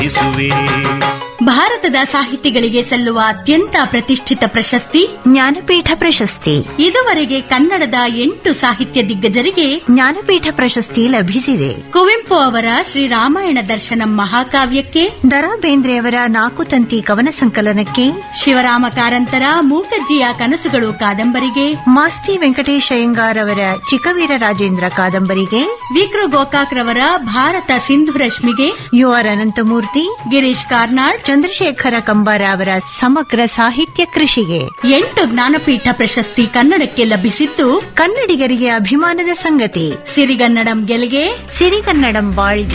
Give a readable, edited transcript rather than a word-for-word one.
ಭಾರತದ ಸಾಹಿತಿಗಳಿಗೆ ಸಲ್ಲುವ ಅತ್ಯಂತ ಪ್ರತಿಷ್ಠಿತ ಪ್ರಶಸ್ತಿ ಜ್ಞಾನಪೀಠ ಪ್ರಶಸ್ತಿ. ಇದುವರೆಗೆ ಕನ್ನಡದ 8 ಸಾಹಿತ್ಯ ದಿಗ್ಗಜರಿಗೆ ಜ್ಞಾನಪೀಠ ಪ್ರಶಸ್ತಿ ಲಭಿಸಿದೆ. ಕುವೆಂಪು ಅವರ ಶ್ರೀರಾಮಾಯಣ ದರ್ಶನಂ ಮಹಾಕಾವ್ಯಕ್ಕೆ, ದರಾ ಬೇಂದ್ರೆಯವರ 4 ತಂತಿ ಕವನ ಸಂಕಲನಕ್ಕೆ, ಶಿವರಾಮ ಕಾರಂತರ ಮೂಕಜ್ಜಿಯ ಕನಸುಗಳು ಕಾದಂಬರಿಗೆ, ಮಾಸ್ತಿ ವೆಂಕಟೇಶ್ ಅಯ್ಯಂಗಾರ್ ಅವರ ಚಿಕ್ಕವೀರ ರಾಜೇಂದ್ರ ಕಾದಂಬರಿಗೆ, ವಿಕ್ರು ಗೋಕಾಕ್ ರವರ ಭಾರತ ಸಿಂಧು ರಶ್ಮಿಗೆ, UR ಅನಂತಮೂರ್ತಿ, ಗಿರೀಶ್ ಕಾರ್ನಾಡ್, ಚಂದ್ರಶೇಖರ ಕಂಬಾರ ಅವರ ಸಮಗ್ರ ಸಾಹಿತ್ಯ ಕೃಷಿಗೆ 8 ಜ್ಞಾನಪೀಠ ಪ್ರಶಸ್ತಿ ಕನ್ನಡಕ್ಕೆ ಲಭಿಸಿದ್ದು ಕನ್ನಡಿಗರಿಗೆ ಅಭಿಮಾನದ ಸಂಗತಿ. ಸಿರಿಗನ್ನಡಂ ಗೆಲ್ಗೆ, ಸಿರಿಗನ್ನಡಂ ಬಾಳ್ಗೆ.